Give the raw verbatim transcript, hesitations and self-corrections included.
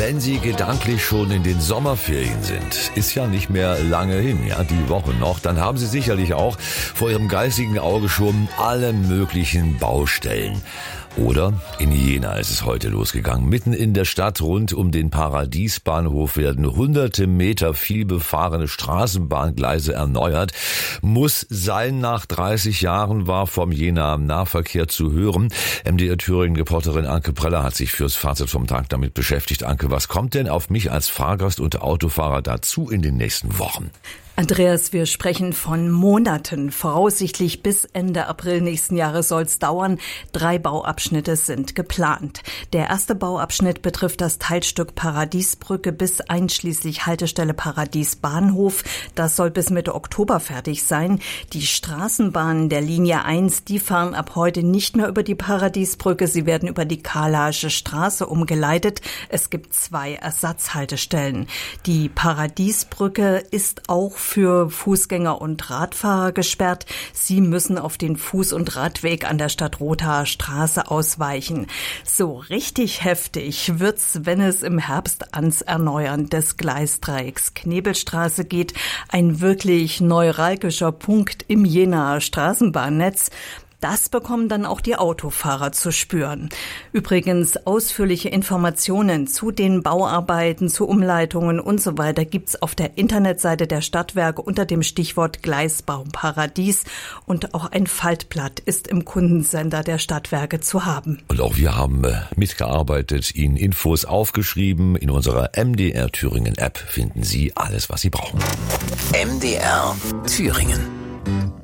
Wenn Sie gedanklich schon in den Sommerferien sind, ist ja nicht mehr lange hin, ja, die Woche noch, dann haben Sie sicherlich auch vor Ihrem geistigen Auge schon alle möglichen Baustellen. Oder in Jena ist es heute losgegangen. Mitten in der Stadt rund um den Paradiesbahnhof werden hunderte Meter vielbefahrene Straßenbahngleise erneuert. Muss sein, nach dreißig Jahren war vom Jenaer Nahverkehr zu hören. M D R Thüringen-Reporterin Anke Preller hat sich fürs Fazit vom Tag damit beschäftigt. Anke, was kommt denn auf mich als Fahrgast und Autofahrer dazu in den nächsten Wochen? Andreas, wir sprechen von Monaten. Voraussichtlich bis Ende April nächsten Jahres soll es dauern. Drei Bauabschnitte sind geplant. Der erste Bauabschnitt betrifft das Teilstück Paradiesbrücke bis einschließlich Haltestelle Paradiesbahnhof. Das soll bis Mitte Oktober fertig sein. Die Straßenbahnen der Linie eins, die fahren ab heute nicht mehr über die Paradiesbrücke. Sie werden über die Karlaische Straße umgeleitet. Es gibt zwei Ersatzhaltestellen. Die Paradiesbrücke ist auch für Fußgänger und Radfahrer gesperrt. Sie müssen auf den Fuß- und Radweg an der Stadtrothaer Straße ausweichen. So richtig heftig wird's, wenn es im Herbst ans Erneuern des Gleisdreiecks Knebelstraße geht. Ein wirklich neuralgischer Punkt im Jenaer Straßenbahnnetz. Das bekommen dann auch die Autofahrer zu spüren. Übrigens, ausführliche Informationen zu den Bauarbeiten, zu Umleitungen und so weiter gibt's auf der Internetseite der Stadtwerke unter dem Stichwort Gleisbau Paradies. Und auch ein Faltblatt ist im Kundensender der Stadtwerke zu haben. Und auch wir haben mitgearbeitet, Ihnen Infos aufgeschrieben. In unserer M D R Thüringen App finden Sie alles, was Sie brauchen. M D R Thüringen.